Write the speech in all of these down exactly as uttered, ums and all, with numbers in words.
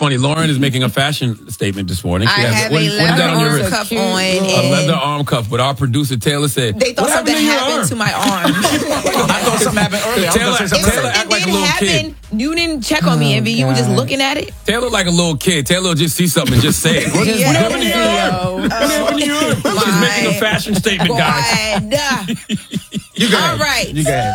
funny. Lauren is making a fashion statement this morning. She I has, have what, a what is that on your leather arm wrist? cuff on. A leather arm cuff. But our producer Taylor said They thought what something happened to, happened to my arm. I thought something happened earlier. Taylor, I was gonna say Taylor something act like a It little happened. kid. You didn't check on me, Envy. You were just looking at it. Taylor like a little kid. Taylor will just see something and just say it. What, Yeah. what happened to your arm? What happened to your arm? She's My making a fashion statement, guys. God. You go All ahead. right. You go ahead.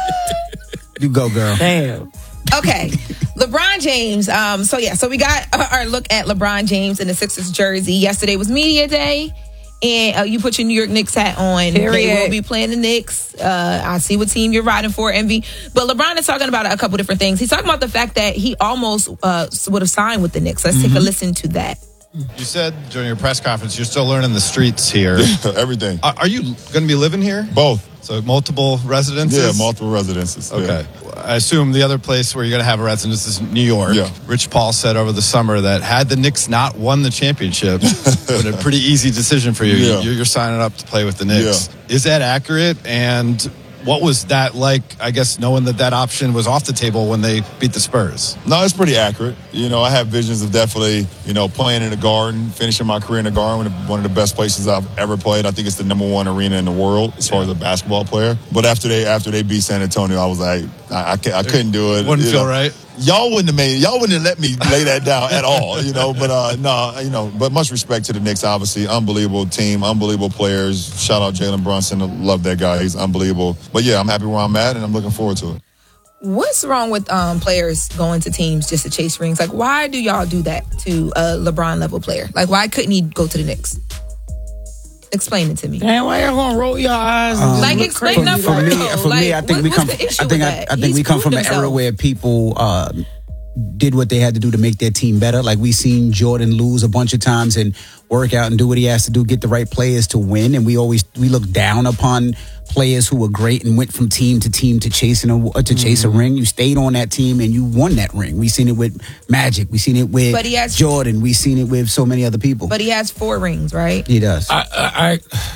You go, girl. Damn. Okay, LeBron James. Um, so yeah, so we got our look at LeBron James in the Sixers jersey. Yesterday was media day, and uh, you put your New York Knicks hat on. Period. They will be playing the Knicks. Uh, I see what team you're riding for, Envy. But LeBron is talking about a couple different things. He's talking about the fact that he almost uh, would have signed with the Knicks. Let's take a listen to that. You said during your press conference you're still learning the streets here. Everything. Are, are you going to be living here? Both. So multiple residences? Yeah, multiple residences. Okay. Yeah. I assume the other place where you're going to have a residence is New York. Yeah. Rich Paul said over the summer that had the Knicks not won the championship, it was a pretty easy decision for you. Yeah. You're, you're signing up to play with the Knicks. Yeah. Is that accurate? And what was that like, I guess, knowing that that option was off the table when they beat the Spurs? No, it's pretty accurate. You know, I have visions of definitely, you know, playing in the Garden, finishing my career in the Garden, one of the best places I've ever played. I think it's the number one arena in the world as far as a basketball player. But after they after they beat San Antonio, I was like, I, I, I couldn't do it. Wouldn't you feel know. right? Y'all wouldn't have made y'all wouldn't have let me lay that down at all, you know. But uh, no, you know. But much respect to the Knicks, obviously, unbelievable team, unbelievable players. Shout out Jalen Brunson, I love that guy. He's unbelievable. But yeah, I'm happy where I'm at, and I'm looking forward to it. What's wrong with um, players going to teams just to chase rings? Like, why do y'all do that to a LeBron level player? Like, why couldn't he go to the Knicks? Explain it to me. Damn, why y'all gonna roll your eyes? And Um, just Like, look explain crazy? that for for me, real. for Like, me, I think what- we what's come. the issue I think with I, that? I think He's we come from proved an era himself. where people uh, did what they had to do to make their team better. Like we seen Jordan lose a bunch of times and work out and do what he has to do, get the right players to win. And we always we look down upon players who were great and went from team to team to chasing a to chase Mm-hmm. a ring. You stayed on that team and you won that ring. We seen it with Magic. We seen it with But he has- Jordan. We seen it with so many other people. But he has four rings, right? he does. I, I, I,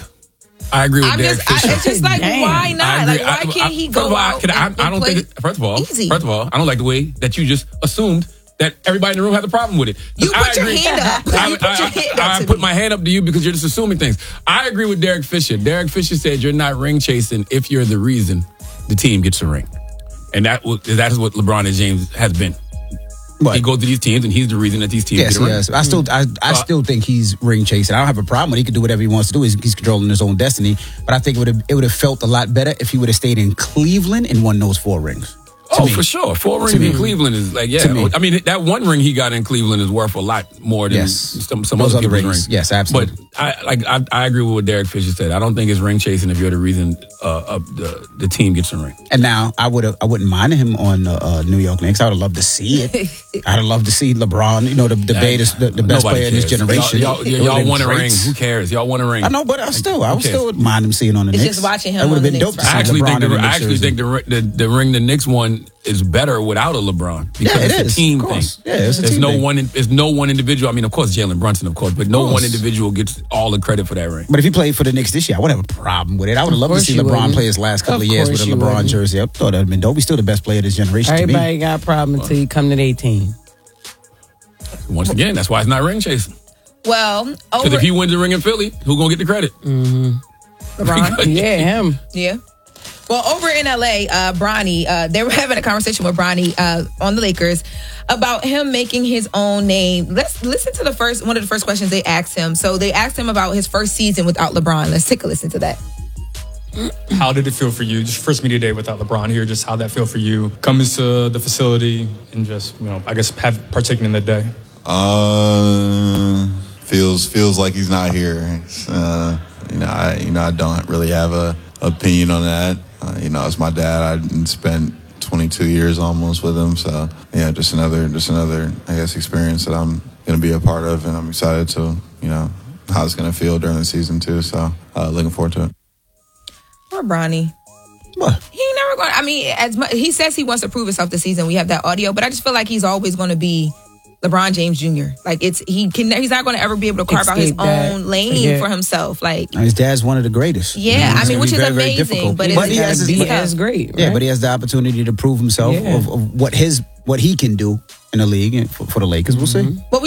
I agree with I'm Derek just, I, Fisher. it's just like, Damn. why I not? agree. Like, why I- can't I- he first go of all, I- out can I, and, I don't and think. It, first of all, easy? first of all, I don't like the way that you just assumed that everybody in the room has a problem with it. You I put your agree. hand up. I, You put I- your hand up I to put me. my hand up to you because you're just assuming things. I agree with Derek Fisher. Derek Fisher said you're not ring chasing if you're the reason the team gets a ring, and that was- that is what LeBron and James has been. What? He goes to these teams, and he's the reason that these teams Yes, get a ring. yes. I still, I, I Uh, still think he's ring chasing. I don't have a problem with it. He can do whatever he wants to do. He's, he's controlling his own destiny. But I think it would have, it would have felt a lot better if he would have stayed in Cleveland and won those four rings. To Oh, me. for sure. Four rings me. in Cleveland is like, yeah. To me. I mean, that one ring he got in Cleveland is worth a lot more than Yes. some, some Those other other people's rings. rings. Yes, absolutely. But I like I, I agree with what Derek Fisher said. I don't think it's ring chasing if you're the reason uh, uh, the the team gets a ring. And now I would have, I wouldn't mind him on the uh, New York Knicks. I would have loved to see it. I'd have loved to see LeBron, you know, the, the, greatest, the, the best Nobody player in this cares. generation. Y'all, y'all, It y'all would've been won a great. ring. Who cares? Y'all won a ring. I know, but I still, I Who would cares? still mind him seeing on the It's Knicks. just watching him It would on have been the dope Knicks, to see I actually LeBron think in the, the I Knicks actually jersey. think the, the the ring the Knicks won is better without a LeBron because Yeah, it it's is, a team of thing. course. Yeah, it's a there's team no thing. one. There's no one individual. I mean, of course, Jalen Brunson, of course, but no course. one individual gets all the credit for that ring. But if he played for the Knicks this year, I wouldn't have a problem with it. I would have loved to course see you LeBron wouldn't. play his last couple Of of, years with course a you LeBron wouldn't. jersey. I thought that would have been dope. He's still the best player of this generation Everybody to me. got a problem until you come to their team. Once again, that's why it's not ring chasing. Well, Because over if he wins the ring in Philly, who gonna get the credit? LeBron. Yeah, him. Yeah. Well, over in L A, uh, Bronny, uh, they were having a conversation with Bronny uh, on the Lakers about him making his own name. Let's listen to the first one of the first questions they asked him. So they asked him about his first season without LeBron. Let's take a listen to that. How did it feel for you? Just first media day without LeBron here. Just how that feel for you coming to the facility and just, you know, I guess have partaken in the day. Uh, feels feels like he's not here. It's, uh, you know, I you know I don't really have a opinion on that. Uh, you know, it's my dad. I spent twenty-two years almost with him, so yeah, just another just another I guess experience that I'm gonna be a part of, and I'm excited to you know how it's gonna feel during the season too. So uh, looking forward to it. Poor Bronny. What? He ain't never going. I mean, as much, he says he wants to prove himself this season. We have that audio, but I just feel like he's always going to be LeBron James Junior Like it's he can he's not going to ever be able to carve out his Escape that. own lane Yeah. for himself. Like His dad's one of the greatest. yeah, It's I mean, gonna which be is very, very amazing. difficult. But, But it's, he has his- it's Be tough. as great. Yeah, right? but he has the opportunity to prove himself Yeah. of, of what his what he can do in the league and for, for the Lakers. We'll see. What